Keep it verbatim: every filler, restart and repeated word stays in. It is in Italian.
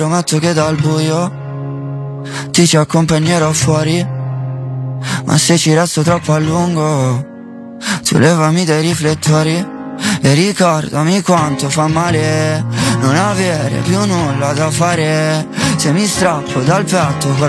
Prometto che dal buio ti ci accompagnerò fuori, ma se ci resto troppo a lungo tu levami dai riflettori e ricordami quanto fa male non avere più nulla da fare. Se mi strappo dal petto quel